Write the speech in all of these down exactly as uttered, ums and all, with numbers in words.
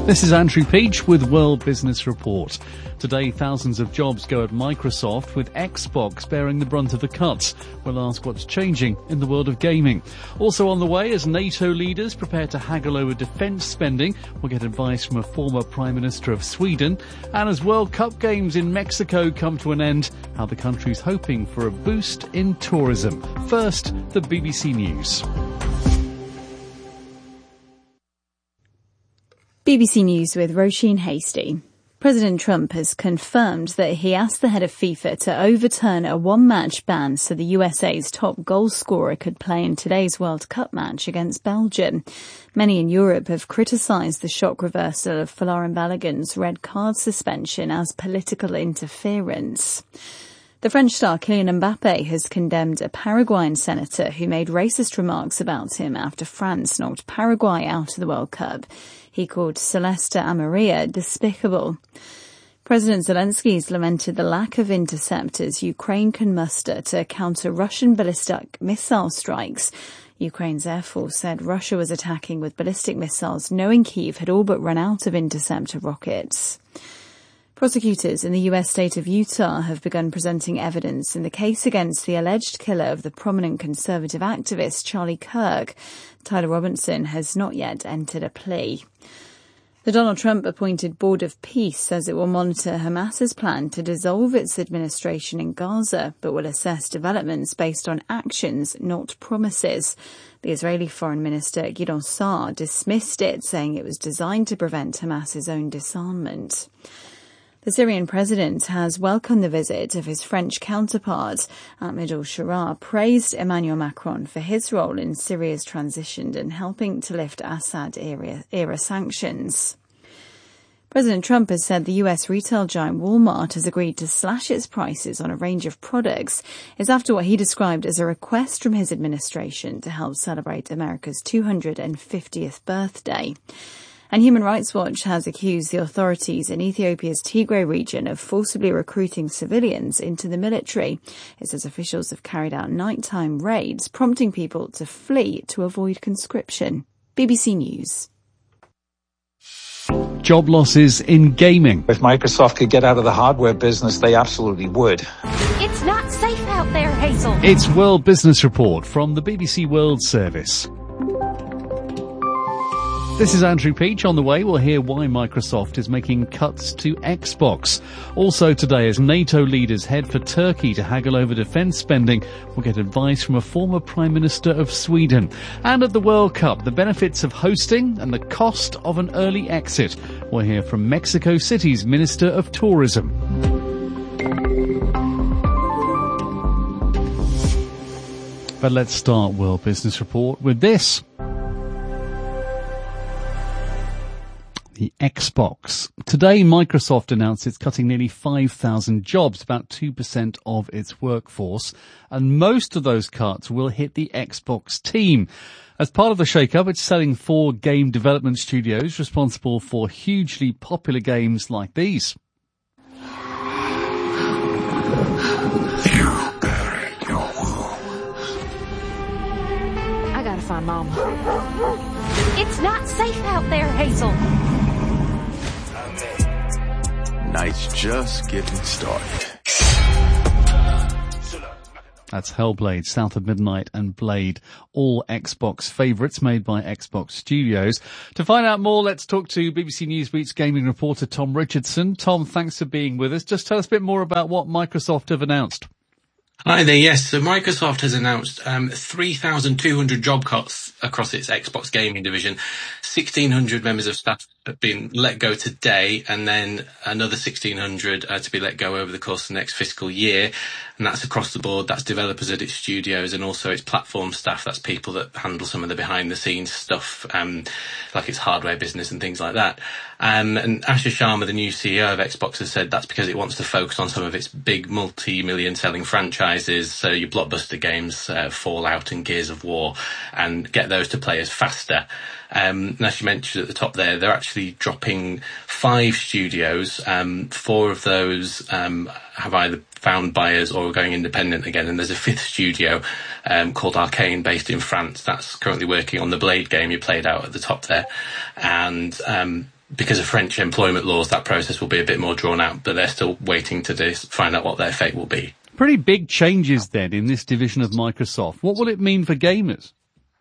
This is Andrew Peach with World Business Report. Today, thousands of jobs go at Microsoft, with Xbox bearing the brunt of the cuts. We'll ask what's changing in the world of gaming. Also on the way, as NATO leaders prepare to haggle over defence spending, we'll get advice from a former Prime Minister of Sweden. And as World Cup games in Mexico come to an end, how the country's hoping for a boost in tourism. First, the B B C News. B B C News with Roisin Hasty. President Trump has confirmed that he asked the head of FIFA to overturn a one-match ban so the U S A's top goal scorer could play in today's World Cup match against Belgium. Many in Europe have criticised the shock reversal of Folarin Balogun's red card suspension as political interference. The French star Kylian Mbappe has condemned a Paraguayan senator who made racist remarks about him after France knocked Paraguay out of the World Cup. He called Celeste Amarilla despicable. President Zelensky's lamented the lack of interceptors Ukraine can muster to counter Russian ballistic missile strikes. Ukraine's Air Force said Russia was attacking with ballistic missiles, knowing Kyiv had all but run out of interceptor rockets. Prosecutors in the U S state of Utah have begun presenting evidence in the case against the alleged killer of the prominent conservative activist Charlie Kirk. Tyler Robinson has not yet entered a plea. The Donald Trump-appointed Board of Peace says it will monitor Hamas's plan to dissolve its administration in Gaza, but will assess developments based on actions, not promises. The Israeli Foreign Minister Gideon Saar dismissed it, saying it was designed to prevent Hamas's own disarmament. The Syrian president has welcomed the visit of his French counterpart. Ahmed al-Sharaa praised Emmanuel Macron for his role in Syria's transition and helping to lift Assad-era era sanctions. President Trump has said the U S retail giant Walmart has agreed to slash its prices on a range of products. It's after what he described as a request from his administration to help celebrate America's two hundred fiftieth birthday. And Human Rights Watch has accused the authorities in Ethiopia's Tigray region of forcibly recruiting civilians into the military. It says officials have carried out nighttime raids, prompting people to flee to avoid conscription. B B C News. Job losses in gaming. If Microsoft could get out of the hardware business, they absolutely would. It's not safe out there, Hazel. It's World Business Report from the B B C World Service. This is Andrew Peach. On the way, we'll hear why Microsoft is making cuts to Xbox. Also today, as NATO leaders head for Turkey to haggle over defence spending, we'll get advice from a former Prime Minister of Sweden. And at the World Cup, the benefits of hosting and the cost of an early exit. We'll hear from Mexico City's Minister of Tourism. But let's start World Business Report with this. The Xbox. Today, Microsoft announced it's cutting nearly five thousand jobs, about two percent of its workforce, and most of those cuts will hit the Xbox team. As part of the shake-up, it's selling four game development studios responsible for hugely popular games like these. I gotta find Mama. It's not safe out there, Hazel. Night's just getting started. That's Hellblade, South of Midnight and Blade, all Xbox favourites made by Xbox Studios. To find out more, let's talk to B B C Newsweek's gaming reporter Tom Richardson. Tom, thanks for being with us. Just tell us a bit more about what Microsoft have announced. Hi there, yes. So Microsoft has announced um, three thousand two hundred job cuts across its Xbox gaming division. sixteen hundred members of staff have been let go today, and then another sixteen hundred uh, to be let go over the course of the next fiscal year. And that's across the board. That's developers at its studios and also its platform staff. That's people that handle some of the behind-the-scenes stuff, um, like its hardware business and things like that. Um, and Asher Sharma, the new C E O of Xbox, has said that's because it wants to focus on some of its big multi-million selling franchises, so your blockbuster games, uh, Fallout and Gears of War, and get those to players faster. Um, and as you mentioned at the top there, they're actually dropping five studios. Um, four of those um, have either found buyers or are going independent again. And there's a fifth studio um, called Arcane, based in France, that's currently working on the Blade game you played out at the top there. And um, because of French employment laws, that process will be a bit more drawn out, but they're still waiting to dis- find out what their fate will be. Pretty big changes then in this division of Microsoft. What will it mean for gamers?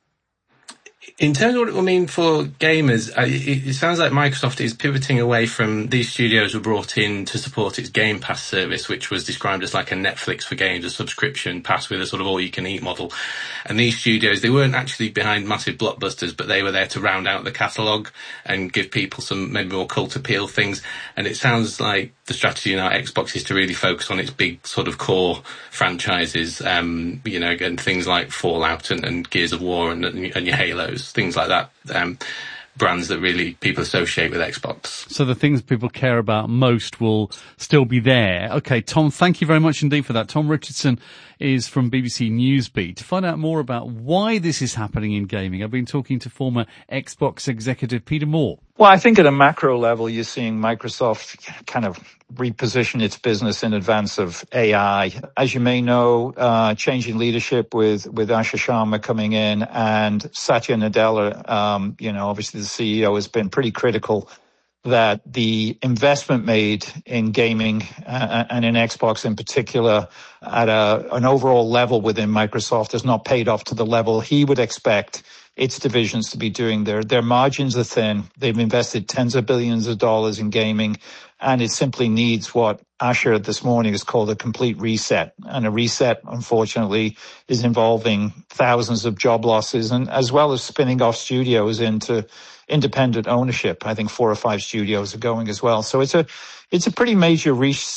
In terms of what it will mean for gamers, uh, it, it sounds like Microsoft is pivoting away from these studios were brought in to support its Game Pass service, which was described as like a Netflix for games, a subscription pass with a sort of all-you-can-eat model. And these studios, they weren't actually behind massive blockbusters, but they were there to round out the catalogue and give people some maybe more cult appeal things. And it sounds like the strategy now at Xbox is to really focus on its big sort of core franchises, um, you know, and things like Fallout and, and Gears of War and, and your Halos, things like that, um, brands that really people associate with Xbox. So the things people care about most will still be there. Okay, Tom, thank you very much indeed for that. Tom Richardson is from B B C Newsbeat. To find out more about why this is happening in gaming, I've been talking to former Xbox executive Peter Moore. Well, I think at a macro level, you're seeing Microsoft kind of reposition its business in advance of A I. As you may know, uh, changing leadership with, with Asha Sharma coming in and Satya Nadella, um, you know, obviously the C E O has been pretty critical that the investment made in gaming uh, and in Xbox in particular at a, an overall level within Microsoft has not paid off to the level he would expect its divisions to be doing. Their, their margins are thin. They've invested tens of billions of dollars in gaming, and it simply needs what Asher this morning has called a complete reset. And a reset, unfortunately, is involving thousands of job losses and as well as spinning off studios into independent ownership. I think four or five studios are going as well. So it's a it's a pretty major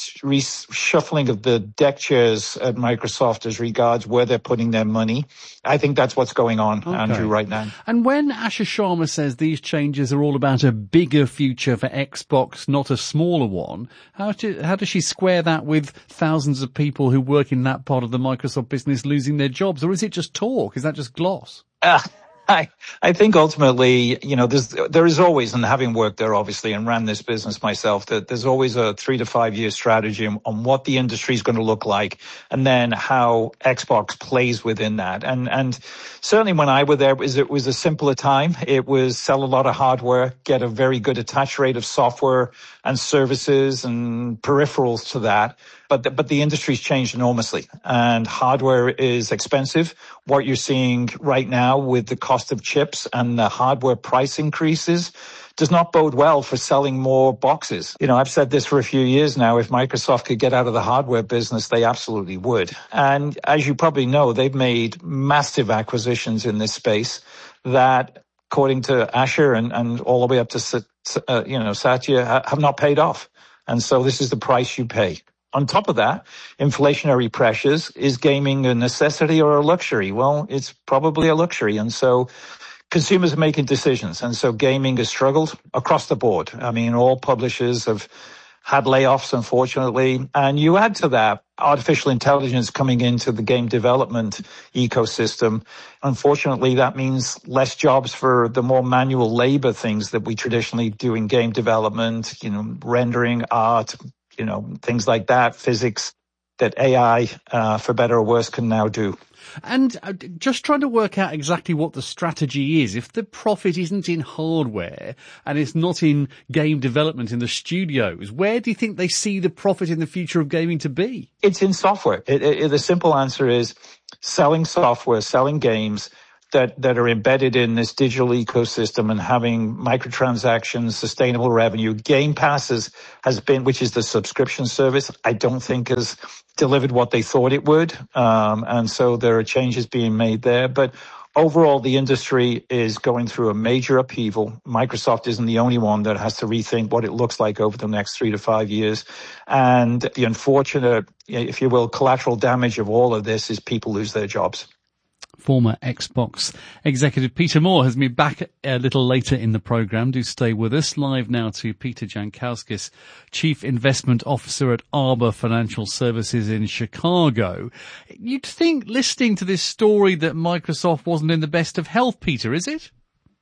reshuffling of the deck chairs at Microsoft as regards where they're putting their money. I think that's what's going on, okay, Andrew, right now. And when Asha Sharma says these changes are all about a bigger future for Xbox, not a smaller one, how, do, how does she square that with thousands of people who work in that part of the Microsoft business losing their jobs? Or is it just talk? Is that just gloss? Uh, I, I think ultimately, you know, there's, there is always, and having worked there obviously and ran this business myself, that there's always a three to five year strategy on, on what the industry is going to look like and then how Xbox plays within that. And, and certainly when I was there, it was, it was a simpler time. It was sell a lot of hardware, get a very good attach rate of software and services and peripherals to that. But the, but the industry's changed enormously and hardware is expensive. What you're seeing right now with the cost of chips and the hardware price increases does not bode well for selling more boxes. You know, I've said this for a few years now. If Microsoft could get out of the hardware business, they absolutely would. And as you probably know, they've made massive acquisitions in this space that, according to Asher and, and all the way up to, uh, you know, Satya, have not paid off. And so this is the price you pay. On top of that, inflationary pressures. Is gaming a necessity or a luxury? Well, it's probably a luxury. And so consumers are making decisions. And so gaming has struggled across the board. I mean, all publishers have had layoffs, unfortunately. And you add to that artificial intelligence coming into the game development ecosystem. Unfortunately, that means less jobs for the more manual labor things that we traditionally do in game development, you know, rendering, art, you know, things like that, physics, that A I, uh, for better or worse, can now do. And uh, just trying to work out exactly what the strategy is. If the profit isn't in hardware and it's not in game development in the studios, where do you think they see the profit in the future of gaming to be? It's in software. It, it, the simple answer is selling software, selling games that, that are embedded in this digital ecosystem and having microtransactions, sustainable revenue. Game Passes has been, which is the subscription service, I don't think has delivered what they thought it would. Um, and so there are changes being made there. But overall, the industry is going through a major upheaval. Microsoft isn't the only one that has to rethink what it looks like over the next three to five years. And the unfortunate, if you will, collateral damage of all of this is people lose their jobs. Former Xbox executive Peter Moore has me back a little later in the programme. Do stay with us. Live now to Peter Jankowskis, Chief Investment Officer at Arbor Financial Services in Chicago. You'd think, listening to this story, that Microsoft wasn't in the best of health, Peter, is it?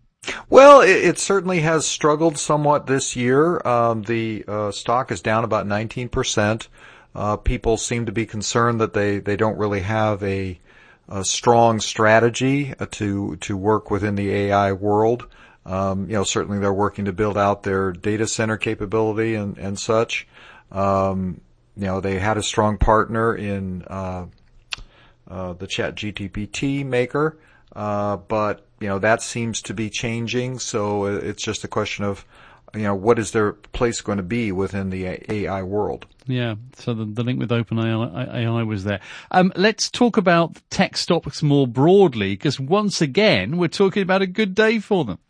Well, it, it certainly has struggled somewhat this year. Um, the uh, stock is down about nineteen percent. Uh, people seem to be concerned that they, they don't really have a a strong strategy to to work within the A I world. Um, you know, certainly they're working to build out their data center capability and, and such. Um, you know, they had a strong partner in, uh, uh, the ChatGPT maker, uh, but, you know, that seems to be changing. So it's just a question of, you know, what is their place going to be within the A I world? Yeah, so the, the link with OpenAI was there. Um, let's talk about tech stocks more broadly, because once again, we're talking about a good day for them.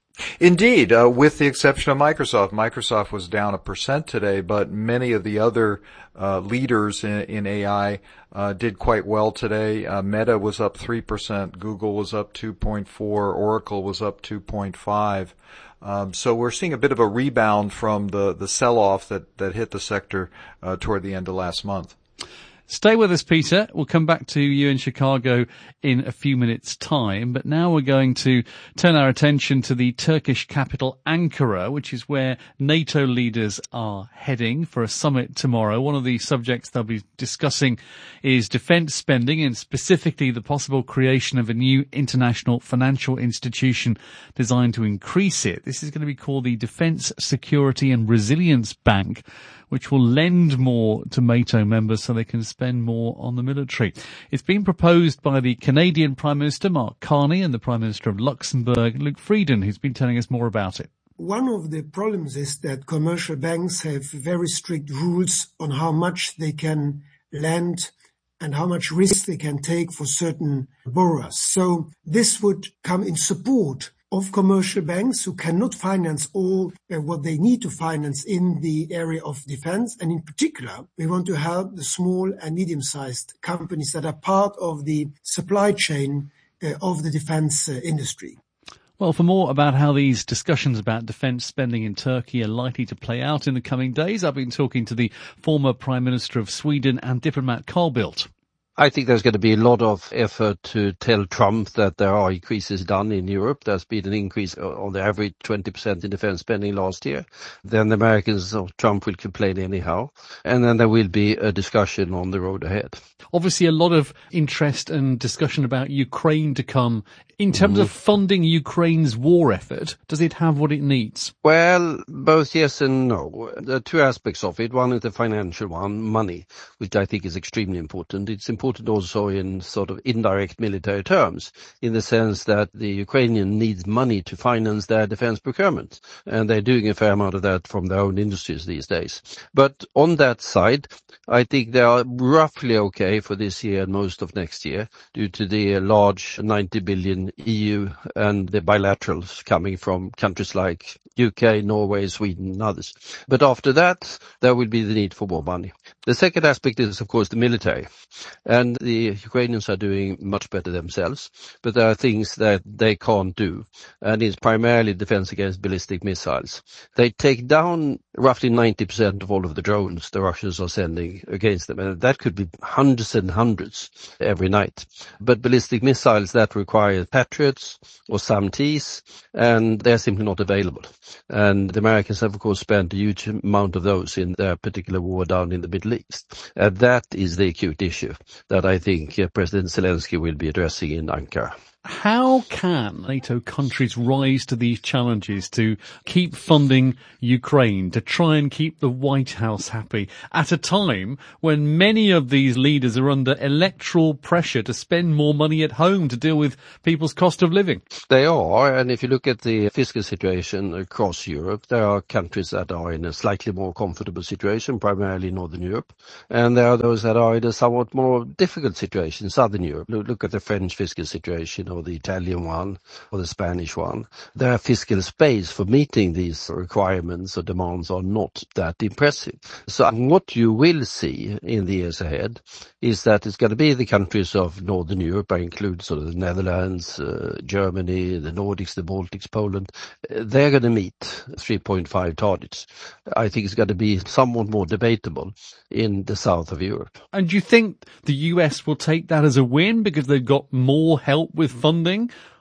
Indeed, uh, with the exception of Microsoft. Microsoft was down a percent today, but many of the other uh, leaders in, in A I uh, did quite well today. Uh, Meta was up three percent, Google was up two point four, Oracle was up two point five. Um, so we're seeing a bit of a rebound from the, the sell-off that, that hit the sector uh, toward the end of last month. Stay with us, Peter. We'll come back to you in Chicago in a few minutes' time. But now we're going to turn our attention to the Turkish capital, Ankara, which is where NATO leaders are heading for a summit tomorrow. One of the subjects they'll be discussing is defence spending, and specifically the possible creation of a new international financial institution designed to increase it. This is going to be called the Defence Security and Resilience Bank, which will lend more to NATO members so they can spend more on the military. It's been proposed by the Canadian Prime Minister, Mark Carney, and the Prime Minister of Luxembourg, Luc Frieden, who's been telling us more about it. One of the problems is that commercial banks have very strict rules on how much they can lend and how much risk they can take for certain borrowers. So this would come in support of commercial banks who cannot finance all uh, what they need to finance in the area of defense. And in particular, we want to help the small and medium-sized companies that are part of the supply chain uh, of the defense uh, industry. Well, for more about how these discussions about defence spending in Turkey are likely to play out in the coming days, I've been talking to the former Prime Minister of Sweden and diplomat Carl Bildt. I think there's going to be a lot of effort to tell Trump that there are increases done in Europe. There's been an increase on the average twenty percent in defense spending last year. Then the Americans or Trump will complain anyhow. And then there will be a discussion on the road ahead. Obviously, a lot of interest and discussion about Ukraine to come. In terms mm-hmm. of funding Ukraine's war effort, does it have what it needs? Well, both yes and no. There are two aspects of it. One is the financial one, money, which I think is extremely important. It's important also in sort of indirect military terms, in the sense that the Ukrainian needs money to finance their defense procurement. And they're doing a fair amount of that from their own industries these days. But on that side, I think they are roughly okay for this year and most of next year due to the large ninety billion E U and the bilaterals coming from countries like U K, Norway, Sweden and others. But after that, there will be the need for more money. The second aspect is, of course, the military. And the Ukrainians are doing much better themselves, but there are things that they can't do. And it's primarily defense against ballistic missiles. They take down roughly ninety percent of all of the drones the Russians are sending against them. And that could be hundreds and hundreds every night. But ballistic missiles, that require Patriots or SAM-Ts, and they're simply not available. And the Americans have, of course, spent a huge amount of those in their particular war down in the Middle East. And that is the acute issue that I think uh, President Zelensky will be addressing in Ankara. How can NATO countries rise to these challenges to keep funding Ukraine, to try and keep the White House happy at a time when many of these leaders are under electoral pressure to spend more money at home to deal with people's cost of living? They are, and if you look at the fiscal situation across Europe, there are countries that are in a slightly more comfortable situation, primarily Northern Europe, and there are those that are in a somewhat more difficult situation, Southern Europe. Look at the French fiscal situation, or the Italian one, or the Spanish one. Their fiscal space for meeting these requirements or demands are not that impressive. So what you will see in the years ahead is that it's going to be the countries of Northern Europe. I include sort of the Netherlands, uh, Germany, the Nordics, the Baltics, Poland. They're going to meet three point five targets. I think it's going to be somewhat more debatable in the south of Europe. And do you think the U S will take that as a win because they've got more help with funding?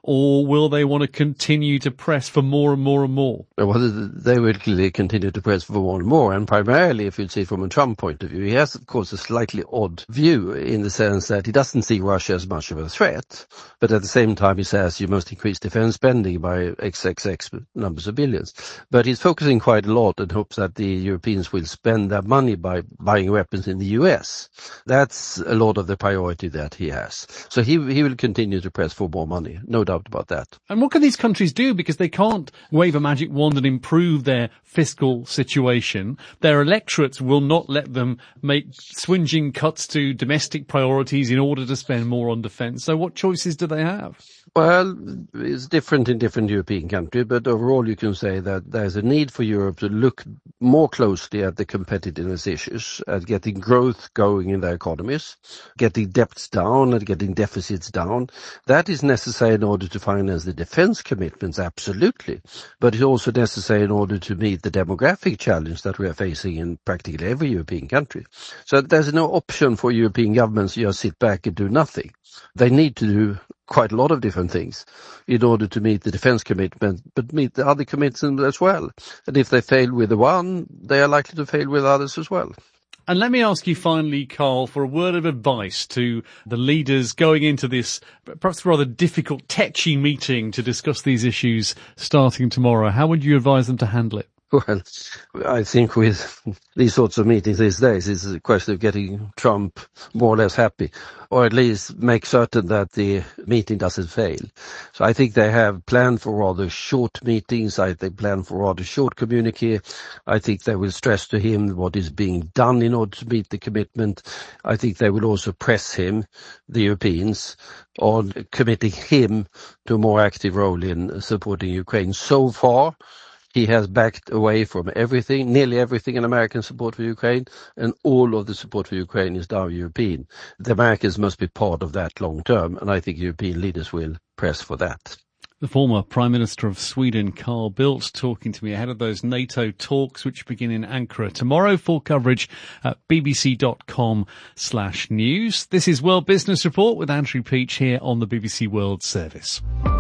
or will they want to continue to press for more and more and more? Well, they will clearly continue to press for more and more, and primarily, if you see from a Trump point of view, he has, of course, a slightly odd view in the sense that he doesn't see Russia as much of a threat, but at the same time he says you must increase defense spending by X X X numbers of billions. But he's focusing quite a lot and hopes that the Europeans will spend their money by buying weapons in the U S. That's a lot of the priority that he has. So he he will continue to press for more money, no doubt about that. And what can these countries do? Because they can't wave a magic wand and improve their fiscal situation. Their electorates will not let them make swinging cuts to domestic priorities in order to spend more on defence. So what choices do they have? Well, it's different in different European countries, but overall you can say that there's a need for Europe to look more closely at the competitiveness issues, at getting growth going in their economies, getting debts down and getting deficits down. That is necessary in order to finance the defence commitments, absolutely. But it's also necessary in order to meet the demographic challenge that we are facing in practically every European country. So there's no option for European governments to just sit back and do nothing. They need to do quite a lot of different things in order to meet the defence commitment, but meet the other commitments as well. And if they fail with the one, they are likely to fail with others as well. And let me ask you finally, Carl, for a word of advice to the leaders going into this perhaps rather difficult, tetchy meeting to discuss these issues starting tomorrow. How would you advise them to handle it? Well, I think with these sorts of meetings these days, it's a question of getting Trump more or less happy, or at least make certain that the meeting doesn't fail. So I think they have planned for rather short meetings. I think plan for rather short communique. I think they will stress to him what is being done in order to meet the commitment. I think they will also press him, the Europeans, on committing him to a more active role in supporting Ukraine. So far, he has backed away from everything, nearly everything in American support for Ukraine, and all of the support for Ukraine is now European. The Americans must be part of that long term, and I think European leaders will press for that. The former Prime Minister of Sweden, Carl Bildt, talking to me ahead of those NATO talks which begin in Ankara tomorrow. Full coverage at bbc.com slash news. This is World Business Report with Andrew Peach here on the B B C World Service.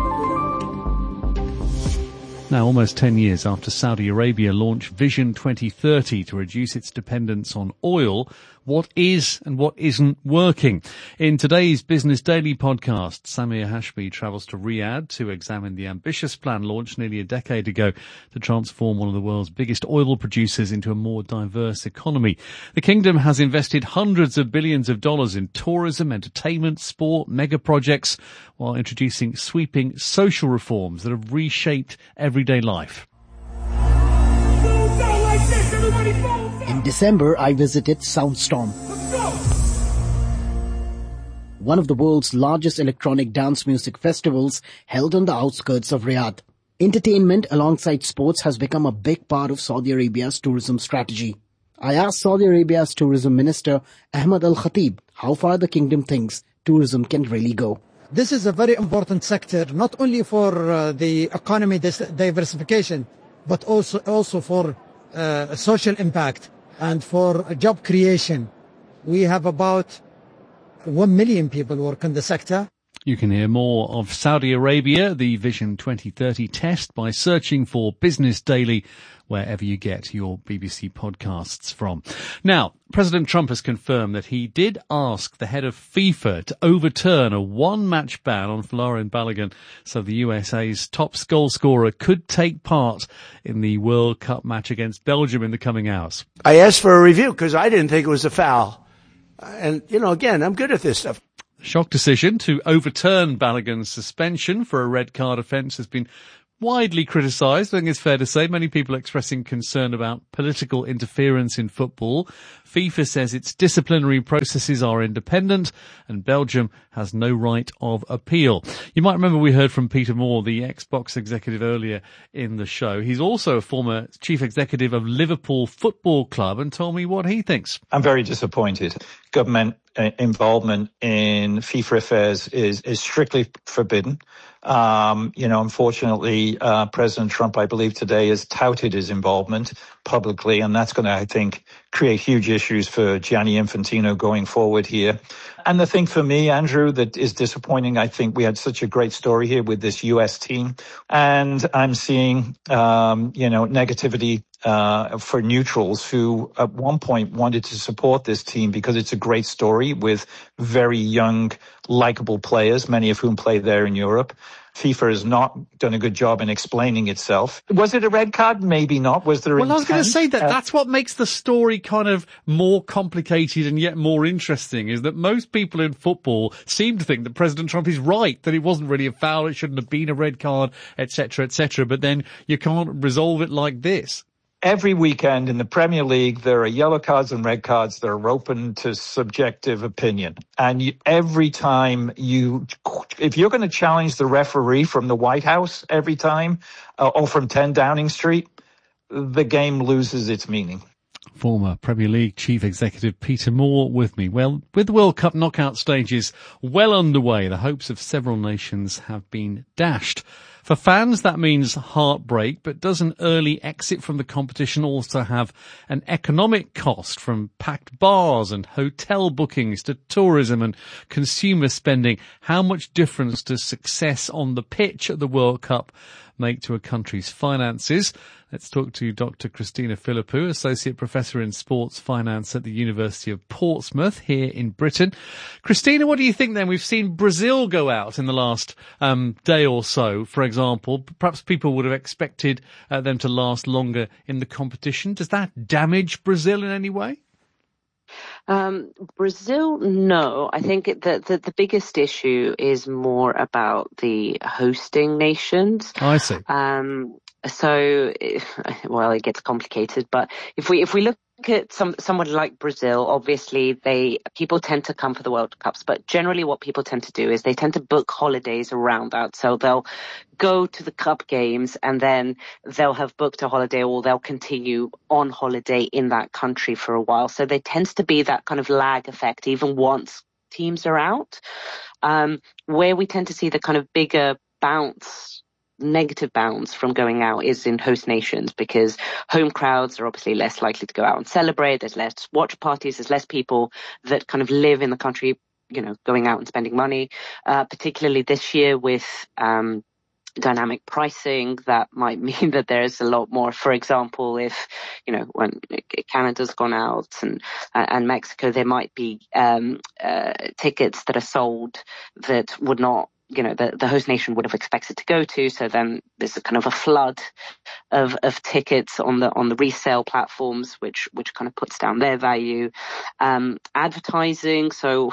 Now, almost ten years after Saudi Arabia launched Vision twenty thirty to reduce its dependence on oil, what is and what isn't working? In today's Business Daily podcast, Samir Hashmi travels to Riyadh to examine the ambitious plan launched nearly a decade ago to transform one of the world's biggest oil producers into a more diverse economy. The kingdom has invested hundreds of billions of dollars in tourism, entertainment, sport, mega projects, while introducing sweeping social reforms that have reshaped everyday life. In December, I visited Soundstorm, one of the world's largest electronic dance music festivals held on the outskirts of Riyadh. Entertainment alongside sports has become a big part of Saudi Arabia's tourism strategy. I asked Saudi Arabia's tourism minister, Ahmed Al Khatib, how far the kingdom thinks tourism can really go. This is a very important sector, not only for uh, the economy diversification, but also, also for uh, social impact and for job creation. We have about one million people work in the sector. You can hear more of Saudi Arabia, the Vision twenty thirty test, by searching for Business Daily wherever you get your B B C podcasts from. Now, President Trump has confirmed that he did ask the head of FIFA to overturn a one-match ban on Folarin Balogun so the U S A's top goal scorer could take part in the World Cup match against Belgium in the coming hours. I asked for a review because I didn't think it was a foul. And, you know, again, I'm good at this stuff. Shock decision to overturn Balogun's suspension for a red card offence has been widely criticised. I think it's fair to say many people expressing concern about political interference in football. FIFA says its disciplinary processes are independent and Belgium has no right of appeal. You might remember we heard from Peter Moore, the Xbox executive, earlier in the show. He's also a former chief executive of Liverpool Football Club and told me what he thinks. I'm very disappointed. Government uh, involvement in FIFA affairs is, is strictly forbidden. Um, you know, unfortunately, uh, President Trump, I believe today, has touted his involvement publicly, and that's going to, I think, create huge issues for Gianni Infantino going forward here. And the thing for me, Andrew, that is disappointing, I think we had such a great story here with this U S team, and I'm seeing, um, you know, negativity uh, for neutrals who at one point wanted to support this team because it's a great story with very young, likable players, many of whom play there in Europe. FIFA has not done a good job in explaining itself. Was it a red card? Maybe not. Was there Well, I was going to intent? say that Uh, that's what makes the story kind of more complicated and yet more interesting, is that most people in football seem to think that President Trump is right, that it wasn't really a foul, it shouldn't have been a red card, et cetera, et cetera. But then you can't resolve it like this. Every weekend in the Premier League, there are yellow cards and red cards that are open to subjective opinion. And you, every time you, if you're going to challenge the referee from the White House every time, uh, or from ten Downing Street, the game loses its meaning. Former Premier League Chief Executive Peter Moore with me. Well, with the World Cup knockout stages well underway, the hopes of several nations have been dashed. For fans, that means heartbreak, but does an early exit from the competition also have an economic cost, from packed bars and hotel bookings to tourism and consumer spending? How much difference does success on the pitch at the World Cup make to a country's finances? Let's talk to Doctor Christina Philippou, Associate Professor in Sports Finance at the University of Portsmouth here in Britain. Christina, what do you think then? We've seen Brazil go out in the last um, day or so, for example. Perhaps people would have expected uh, them to last longer in the competition. Does that damage Brazil in any way? Um, Brazil, no. I think that the, the biggest issue is more about the hosting nations. I see. Um, so, well, it gets complicated, but if we if we look at some someone like Brazil, obviously they people tend to come for the World Cups, but generally what people tend to do is they tend to book holidays around that. So they'll go to the Cup games and then they'll have booked a holiday, or they'll continue on holiday in that country for a while. So there tends to be that kind of lag effect even once teams are out. Um, where we tend to see the kind of bigger bounce, negative bounce from going out is in host nations, because home crowds are obviously less likely to go out and celebrate. There's less watch parties. There's less people that kind of live in the country, you know, going out and spending money, uh, particularly this year with, um, dynamic pricing. That might mean that there's a lot more. For example, if, you know, when Canada's gone out and, and Mexico, there might be, um, uh, tickets that are sold that would not, you know, the, the host nation would have expected to go to. So then there's a kind of a flood of, of tickets on the, on the resale platforms, which, which kind of puts down their value. Um, advertising. So,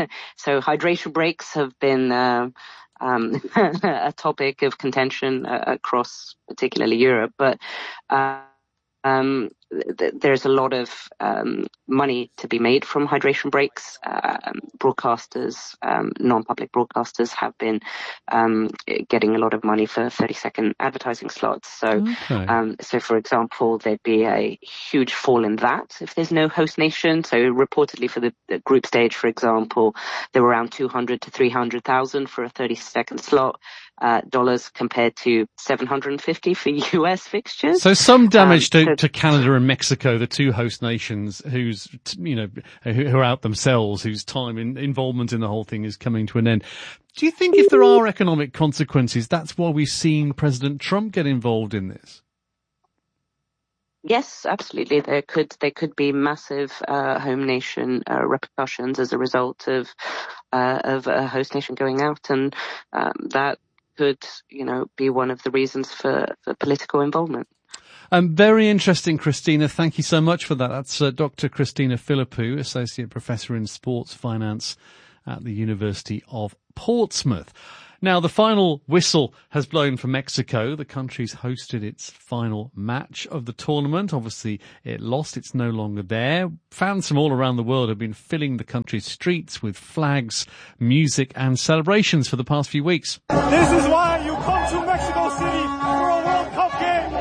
so hydration breaks have been, uh, um, a topic of contention uh, across particularly Europe, but, uh, um, th- there's a lot of um, money to be made from hydration breaks. Uh, broadcasters, um, non-public broadcasters have been um, getting a lot of money for thirty-second advertising slots. So, okay. um, so for example, there'd be a huge fall in that if there's no host nation. So reportedly for the, the group stage, for example, there were around two hundred to three hundred thousand for a thirty-second slot. Uh, dollars compared to seven hundred fifty for U S fixtures. So some damage um, to, so to Canada and Mexico, the two host nations whose, you know, who are out themselves, whose time in, involvement in the whole thing is coming to an end. Do you think if there are economic consequences, that's why we've seen President Trump get involved in this? Yes, absolutely. There could there could be massive uh, home nation uh, repercussions as a result of uh, of a host nation going out, and um, that could, you know, be one of the reasons for, for political involvement. Um, very interesting, Christina. Thank you so much for that. That's uh, Doctor Christina Philippou, Associate Professor in Sports Finance at the University of Portsmouth. Now, the final whistle has blown for Mexico. The country's hosted its final match of the tournament. Obviously, it lost. It's no longer there. Fans from all around the world have been filling the country's streets with flags, music, and celebrations for the past few weeks. This is why you come to Mexico City for a World Cup game.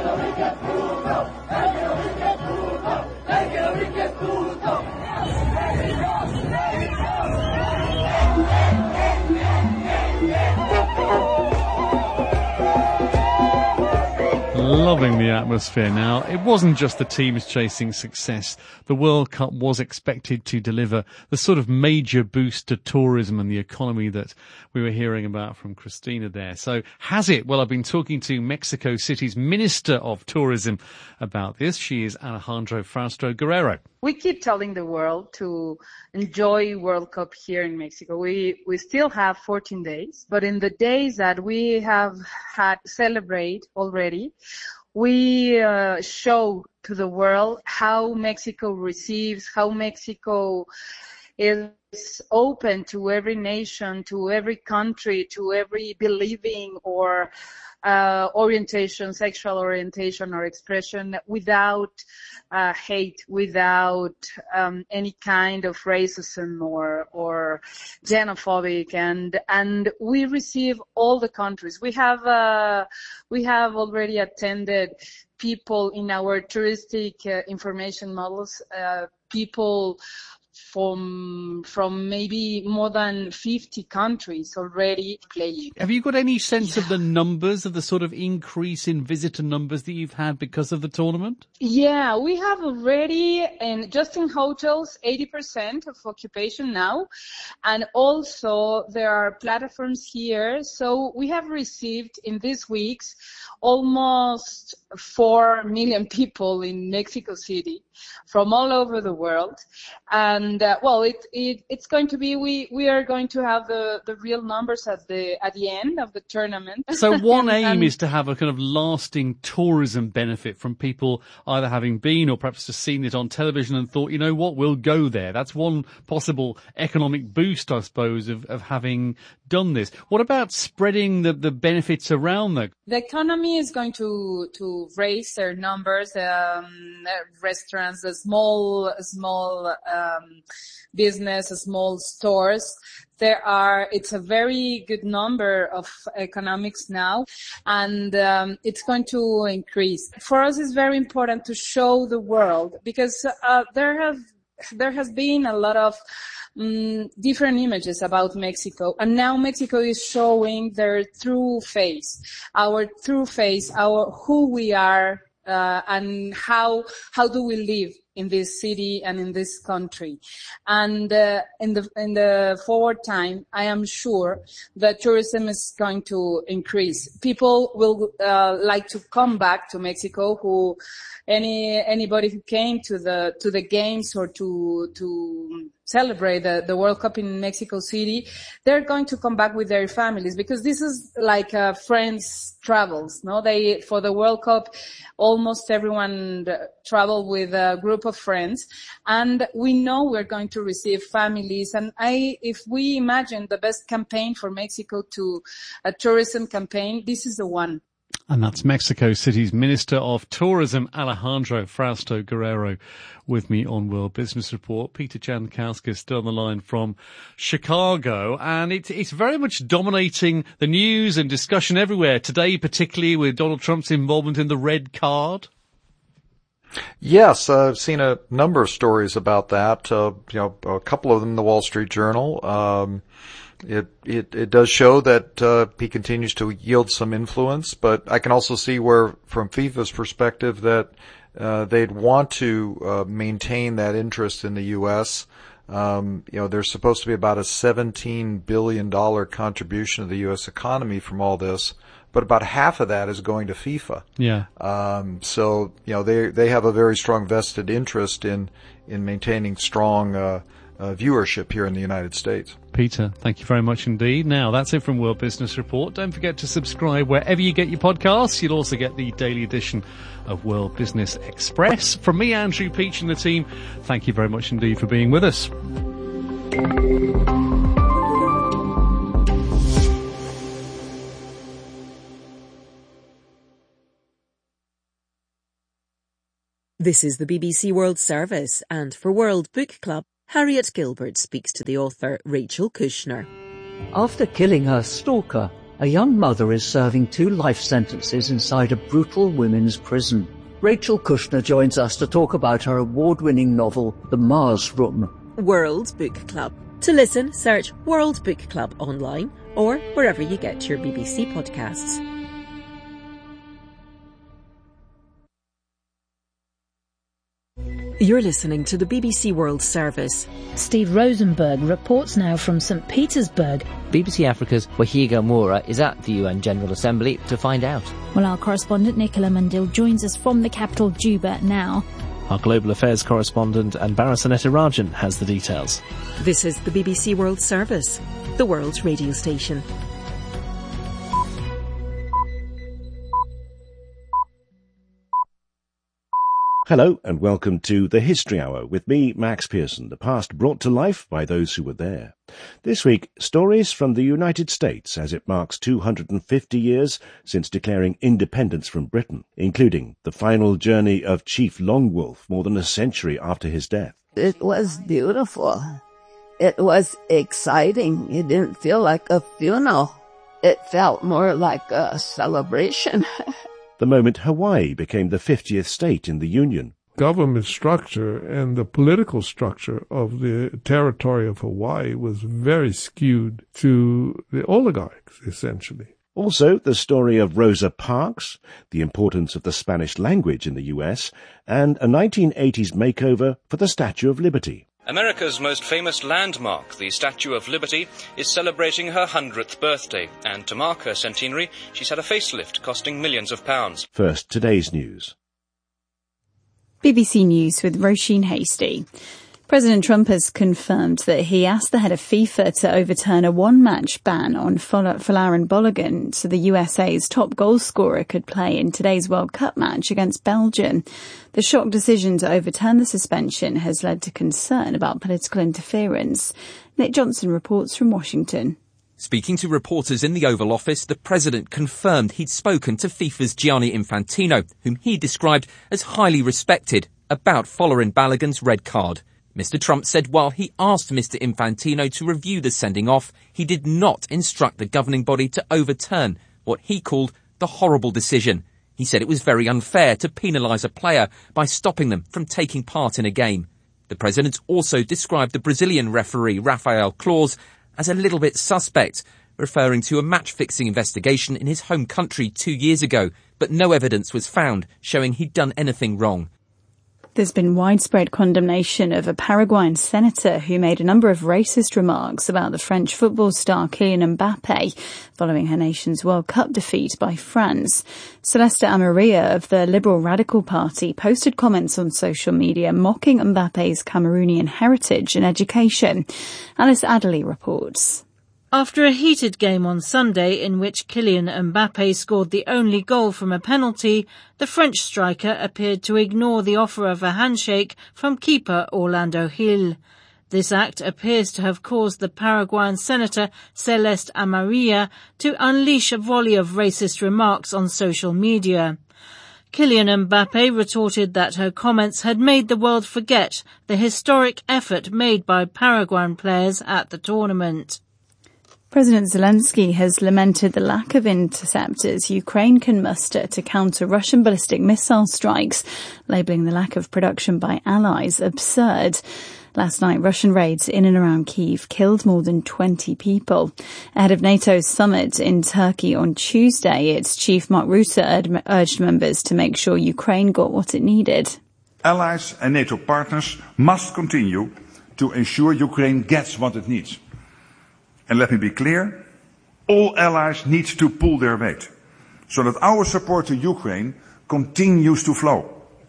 the atmosphere now. It wasn't just the teams chasing success. The World Cup was expected to deliver the sort of major boost to tourism and the economy that we were hearing about from Christina there. So has it? Well, I've been talking to Mexico City's Minister of Tourism about this. She is Alejandro Frausto Guerrero. We keep telling the world to enjoy World Cup here in Mexico. We we still have fourteen days, but in the days that we have had celebrate already, we uh, show to the world how Mexico receives, how Mexico is open to every nation, to every country, to every believing or uh, orientation, sexual orientation or expression, without uh, hate, without um, any kind of racism or or xenophobic, and and we receive all the countries. We have uh, we have already attended people in our touristic uh, information models, uh, people from from maybe more than fifty countries already playing. Have you got any sense yeah. of the numbers, of the sort of increase in visitor numbers that you've had because of the tournament? Yeah, we have already, and just in hotels, eighty percent of occupation now. And also there are platforms here. So we have received in these weeks almost four million people in Mexico City from all over the world. And uh, well, it, it it's going to be, we, we are going to have the, the real numbers at the at the end of the tournament. So one aim and, is to have a kind of lasting tourism benefit from people either having been or perhaps just seen it on television and thought, you know what, we'll go there. That's one possible economic boost, I suppose, of, of having done this. What about spreading the, the benefits around that? The economy is going to to raise their numbers. Um, restaurants, the small small um, business, small stores. There are, it's a very good number of economics now, and um, it's going to increase. For us, it's very important to show the world, because uh, there have there has been a lot of um, different images about Mexico, and now Mexico is showing their true face, our true face, our who we are, uh, and how how do we live in this city and in this country. And uh, in the in the forward time, I am sure that tourism is going to increase. People will uh, like to come back to Mexico. Who any anybody who came to the to the games or to to celebrate the, the World Cup in Mexico City, they're going to come back with their families, because this is like uh, friends travels. No, they for the World Cup, almost everyone travel with a group of friends, and we know we're going to receive families. And I, if we imagine the best campaign for Mexico to a tourism campaign, this is the one. And that's Mexico City's Minister of Tourism, Alejandro Frausto Guerrero, with me on World Business Report. Peter Jankowski still on the line from Chicago, and it, it's very much dominating the news and discussion everywhere today, particularly with Donald Trump's involvement in the red card. Yes, uh, I've seen a number of stories about that. Uh, you know, a couple of them in the Wall Street Journal. Um, It, it, it does show that, uh, he continues to yield some influence, but I can also see where, from FIFA's perspective, that, uh, they'd want to, uh, maintain that interest in the U S. Um, you know, there's supposed to be about a seventeen billion dollars contribution to the U S economy from all this, but about half of that is going to FIFA. Yeah. Um, so, you know, they, they have a very strong vested interest in, in maintaining strong, uh, Uh, viewership here in the United States. Peter, thank you very much indeed. Now, that's it from World Business Report. Don't forget to subscribe wherever you get your podcasts. You'll also get the daily edition of World Business Express. From me, Andrew Peach, and the team, thank you very much indeed for being with us. This is the B B C World Service, and for World Book Club, Harriet Gilbert speaks to the author Rachel Kushner. After killing her stalker, a young mother is serving two life sentences inside a brutal women's prison. Rachel Kushner joins us to talk about her award-winning novel, The Mars Room. World Book Club. To listen, search World Book Club online or wherever you get your B B C podcasts. You're listening to the B B C World Service. Steve Rosenberg reports now from Saint Petersburg. B B C Africa's Wahiga Moura is at the U N General Assembly to find out. Well, our correspondent Nicola Mandil joins us from the capital Juba now. Our global affairs correspondent Anbara Sanetirajan has the details. This is the B B C World Service, the world's radio station. Hello and welcome to The History Hour with me, Max Pearson, the past brought to life by those who were there. This week, stories from the United States as it marks two hundred fifty years since declaring independence from Britain, including the final journey of Chief Longwolf more than a century after his death. It was beautiful. It was exciting. It didn't feel like a funeral. It felt more like a celebration. The moment Hawaii became the fiftieth state in the Union. Government structure and the political structure of the territory of Hawaii was very skewed to the oligarchs, essentially. Also, the story of Rosa Parks, the importance of the Spanish language in the U S, and a nineteen eighties makeover for the Statue of Liberty. America's most famous landmark, the Statue of Liberty, is celebrating her hundredth birthday, and to mark her centenary, she's had a facelift costing millions of pounds. First, today's news. B B C News with Roisin Hastie. President Trump has confirmed that he asked the head of FIFA to overturn a one-match ban on Folarin Balogun so the U S A's top goal scorer could play in today's World Cup match against Belgium. The shock decision to overturn the suspension has led to concern about political interference. Nick Johnson reports from Washington. Speaking to reporters in the Oval Office, the president confirmed he'd spoken to FIFA's Gianni Infantino, whom he described as highly respected, about Folarin Balogun's red card. Mister Trump said while he asked Mister Infantino to review the sending off, he did not instruct the governing body to overturn what he called the horrible decision. He said it was very unfair to penalise a player by stopping them from taking part in a game. The president also described the Brazilian referee Rafael Claus as a little bit suspect, referring to a match-fixing investigation in his home country two years ago, but no evidence was found showing he'd done anything wrong. There's been widespread condemnation of a Paraguayan senator who made a number of racist remarks about the French football star Kylian Mbappe following her nation's World Cup defeat by France. Celeste Amarilla of the Liberal Radical Party posted comments on social media mocking Mbappe's Cameroonian heritage and education. Alice Adderley reports. After a heated game on Sunday in which Kylian Mbappe scored the only goal from a penalty, the French striker appeared to ignore the offer of a handshake from keeper Orlando Gil. This act appears to have caused the Paraguayan senator Celeste Amarilla to unleash a volley of racist remarks on social media. Kylian Mbappe retorted that her comments had made the world forget the historic effort made by Paraguayan players at the tournament. President Zelensky has lamented the lack of interceptors Ukraine can muster to counter Russian ballistic missile strikes, labelling the lack of production by allies absurd. Last night, Russian raids in and around Kyiv killed more than twenty people. Ahead of NATO's summit in Turkey on Tuesday, its chief Mark Rutte urged members to make sure Ukraine got what it needed. Allies and NATO partners must continue to ensure Ukraine gets what it needs. And let me be clear, all allies need to pull their weight so that our support to Ukraine continues to flow.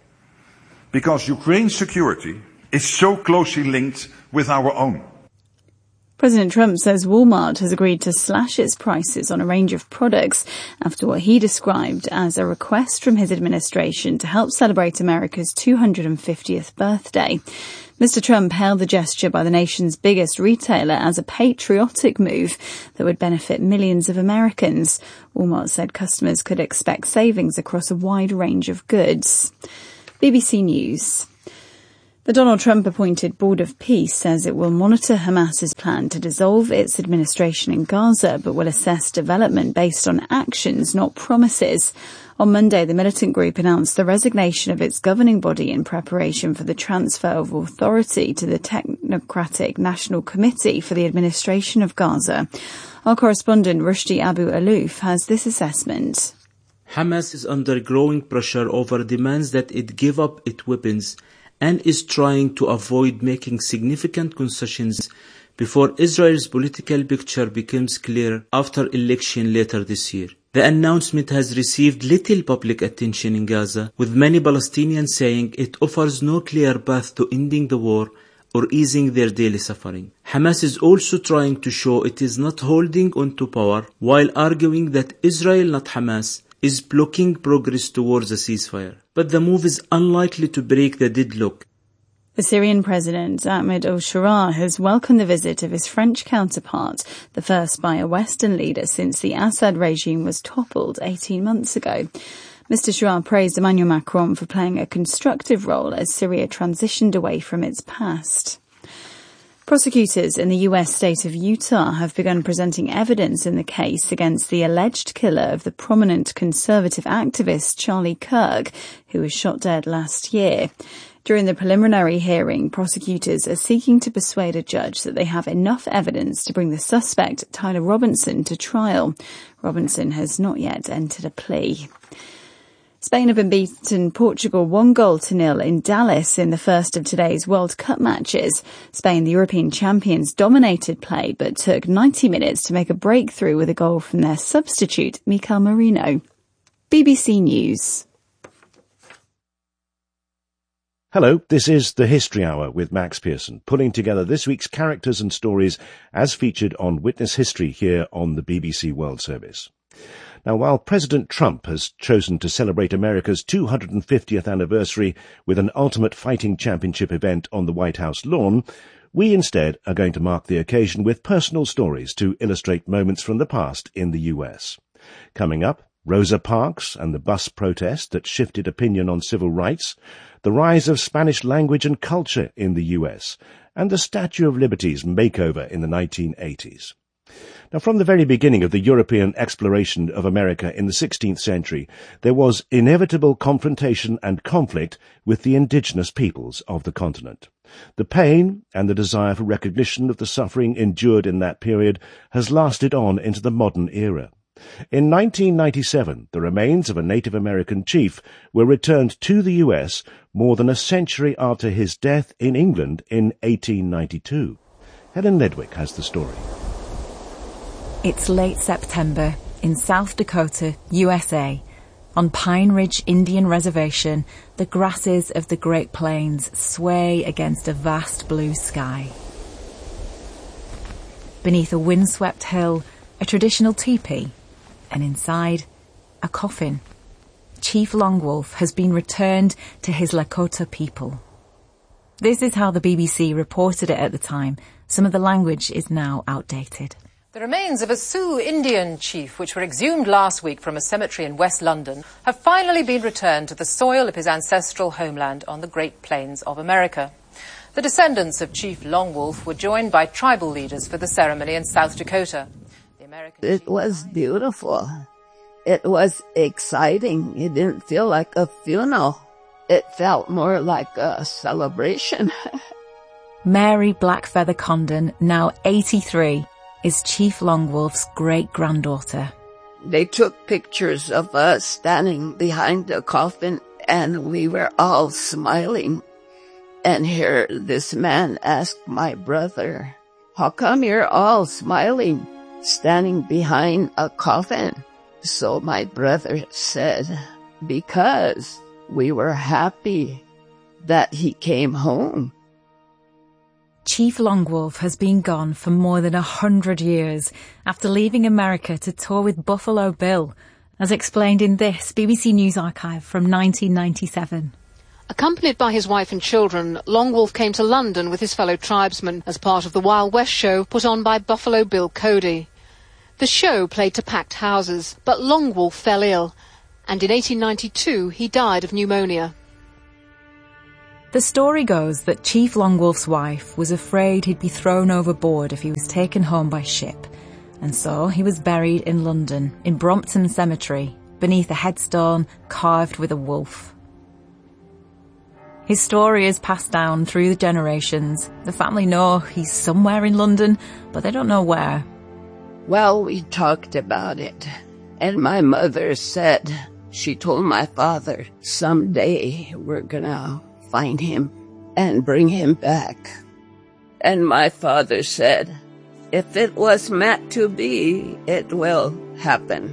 Because Ukraine's security is so closely linked with our own. President Trump says Walmart has agreed to slash its prices on a range of products after what he described as a request from his administration to help celebrate America's two hundred fiftieth birthday. Mister Trump hailed the gesture by the nation's biggest retailer as a patriotic move that would benefit millions of Americans. Walmart said customers could expect savings across a wide range of goods. B B C News. The Donald Trump-appointed Board of Peace says it will monitor Hamas's plan to dissolve its administration in Gaza, but will assess development based on actions, not promises. On Monday, the militant group announced the resignation of its governing body in preparation for the transfer of authority to the Technocratic National Committee for the Administration of Gaza. Our correspondent Rushdie Abu Alouf has this assessment. Hamas is under growing pressure over demands that it give up its weapons and is trying to avoid making significant concessions before Israel's political picture becomes clear after election later this year. The announcement has received little public attention in Gaza, with many Palestinians saying it offers no clear path to ending the war or easing their daily suffering. Hamas is also trying to show it is not holding on to power, while arguing that Israel, not Hamas, is blocking progress towards a ceasefire. But the move is unlikely to break the deadlock. The Syrian President, Ahmed al-Sharaa, has welcomed the visit of his French counterpart, the first by a Western leader since the Assad regime was toppled eighteen months ago. Mister Sharaa praised Emmanuel Macron for playing a constructive role as Syria transitioned away from its past. Prosecutors in the U S state of Utah have begun presenting evidence in the case against the alleged killer of the prominent conservative activist Charlie Kirk, who was shot dead last year. During the preliminary hearing, prosecutors are seeking to persuade a judge that they have enough evidence to bring the suspect, Tyler Robinson, to trial. Robinson has not yet entered a plea. Spain have been beaten Portugal one goal to nil in Dallas in the first of today's World Cup matches. Spain, the European champions, dominated play but took ninety minutes to make a breakthrough with a goal from their substitute, Mikel Merino. B B C News. Hello, this is The History Hour with Max Pearson, pulling together this week's characters and stories as featured on Witness History here on the B B C World Service. Now, while President Trump has chosen to celebrate America's two hundred fiftieth anniversary with an Ultimate Fighting Championship event on the White House lawn, we instead are going to mark the occasion with personal stories to illustrate moments from the past in the U S. Coming up, Rosa Parks and the bus protest that shifted opinion on civil rights, the rise of Spanish language and culture in the U S, and the Statue of Liberty's makeover in the nineteen eighties. Now, from the very beginning of the European exploration of America in the sixteenth century, there was inevitable confrontation and conflict with the indigenous peoples of the continent. The pain and the desire for recognition of the suffering endured in that period has lasted on into the modern era. In nineteen ninety-seven, the remains of a Native American chief were returned to the U S more than a century after his death in England in eighteen ninety-two. Helen Ledwick has the story. It's late September in South Dakota, U S A. On Pine Ridge Indian Reservation, the grasses of the Great Plains sway against a vast blue sky. Beneath a windswept hill, a traditional teepee, and inside, a coffin. Chief Longwolf has been returned to his Lakota people. This is how the B B C reported it at the time. Some of the language is now outdated. The remains of a Sioux Indian chief, which were exhumed last week from a cemetery in West London, have finally been returned to the soil of his ancestral homeland on the Great Plains of America. The descendants of Chief Longwolf were joined by tribal leaders for the ceremony in South Dakota. The American it was beautiful. It was exciting. It didn't feel like a funeral. It felt more like a celebration. Mary Blackfeather Condon, now eighty-three, is Chief Longwolf's great-granddaughter. They took pictures of us standing behind the coffin, and we were all smiling. And here this man asked my brother, "How come you're all smiling, standing behind a coffin?" So my brother said, "Because we were happy that he came home." Chief Longwolf has been gone for more than a hundred years after leaving America to tour with Buffalo Bill, as explained in this B B C News archive from nineteen ninety-seven. Accompanied by his wife and children, Longwolf came to London with his fellow tribesmen as part of the Wild West show put on by Buffalo Bill Cody. The show played to packed houses, but Longwolf fell ill, and in eighteen ninety-two he died of pneumonia. The story goes that Chief Longwolf's wife was afraid he'd be thrown overboard if he was taken home by ship, and so he was buried in London, in Brompton Cemetery, beneath a headstone carved with a wolf. His story is passed down through the generations. The family know he's somewhere in London, but they don't know where. Well, we talked about it, and my mother said, she told my father, someday we're gonna find him. and bring him back. And my father said, if it was meant to be, it will happen.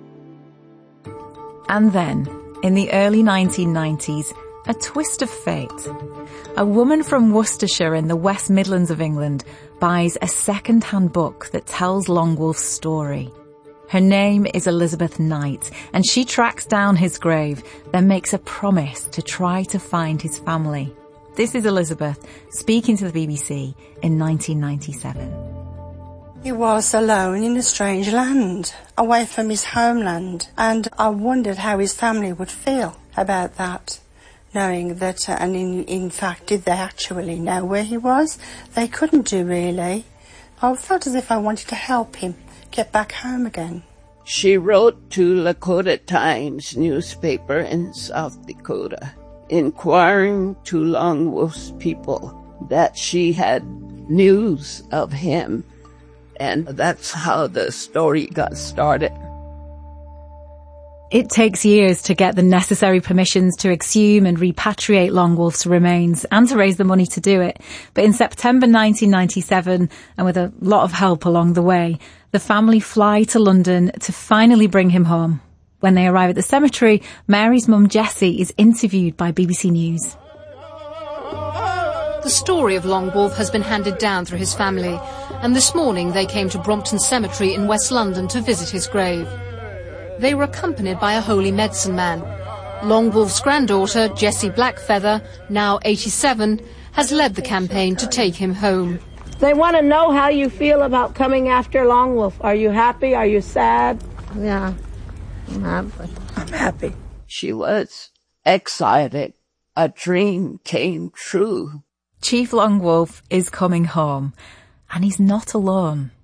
And then, in the early nineteen nineties, a twist of fate. A woman from Worcestershire in the West Midlands of England buys a second-hand book that tells Longwolf's story. Her name is Elizabeth Knight, and she tracks down his grave, then makes a promise to try to find his family. This is Elizabeth speaking to the B B C in nineteen ninety-seven. He was alone in a strange land, away from his homeland, and I wondered how his family would feel about that, knowing that, uh, and in, in fact, did they actually know where he was? They couldn't do, really. I felt as if I wanted to help him get back home again. She wrote to Lakota Times newspaper in South Dakota, inquiring to Longwolf's people that she had news of him. And that's how the story got started. It takes years to get the necessary permissions to exhume and repatriate Longwolf's remains and to raise the money to do it. But in September nineteen ninety-seven, and with a lot of help along the way, the family fly to London to finally bring him home. When they arrive at the cemetery, Mary's mum Jessie is interviewed by B B C News. The story of Longwolf has been handed down through his family, and this morning they came to Brompton Cemetery in West London to visit his grave. They were accompanied by a holy medicine man. Longwolf's granddaughter, Jessie Blackfeather, now eighty-seven, has led the campaign to take him home. They want to know how you feel about coming after Longwolf. Are you happy? Are you sad? Yeah, I'm happy. I'm happy. She was excited. A dream came true. Chief Longwolf is coming home, and he's not alone.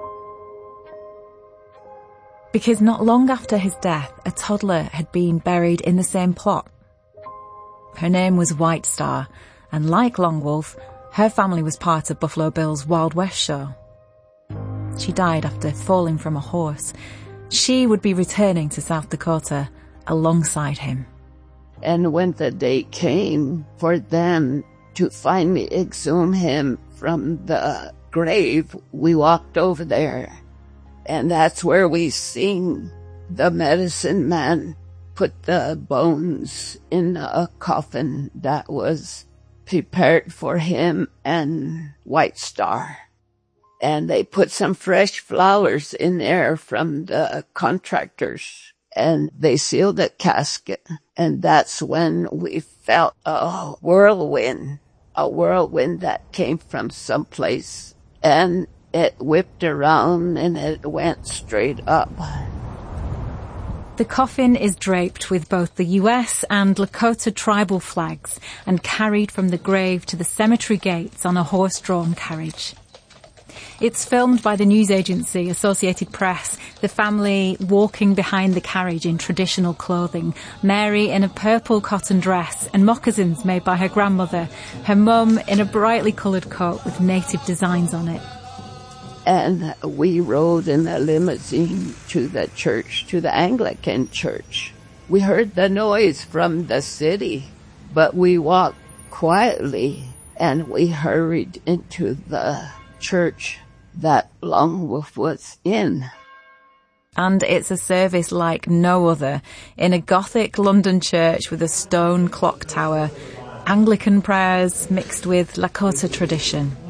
Because not long after his death, a toddler had been buried in the same plot. Her name was White Star, and like Longwolf, her family was part of Buffalo Bill's Wild West show. She died after falling from a horse. She would be returning to South Dakota alongside him. And when the day came for them to finally exhume him from the grave, we walked over there. And that's where we seen the medicine man put the bones in a coffin that was prepared for him and White Star. And they put some fresh flowers in there from the contractors. And they sealed the casket. And that's when we felt a whirlwind, a whirlwind that came from someplace. And it whipped around and it went straight up. The coffin is draped with both the U S and Lakota tribal flags and carried from the grave to the cemetery gates on a horse-drawn carriage. It's filmed by the news agency Associated Press, the family walking behind the carriage in traditional clothing, Mary in a purple cotton dress and moccasins made by her grandmother, her mum in a brightly coloured coat with native designs on it. And we rode in a limousine to the church, to the Anglican church. We heard the noise from the city, but we walked quietly and we hurried into the church that Longwolf was in. And it's a service like no other, in a Gothic London church with a stone clock tower, Anglican prayers mixed with Lakota tradition.